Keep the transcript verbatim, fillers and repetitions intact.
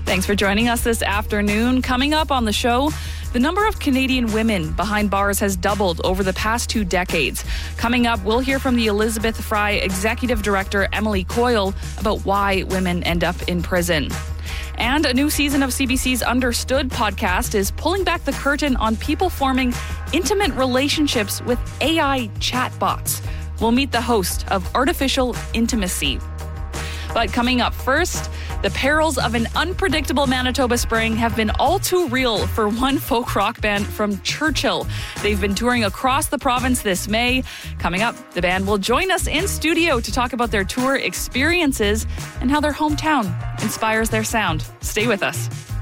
Thanks for joining us this afternoon. Coming up on the show, the number of Canadian women behind bars has doubled over the past two decades. Coming up, we'll hear from the Elizabeth Fry Executive Director Emily Coyle about why women end up in prison. And a new season of C B C's Understood podcast is pulling back the curtain on people forming intimate relationships with A I chatbots. We'll meet the host of Artificial Intimacy. But coming up first, the perils of an unpredictable Manitoba spring have been all too real for one folk rock band from Churchill. They've been touring across the province this May. Coming up, the band will join us in studio to talk about their tour experiences and how their hometown inspires their sound. Stay with us.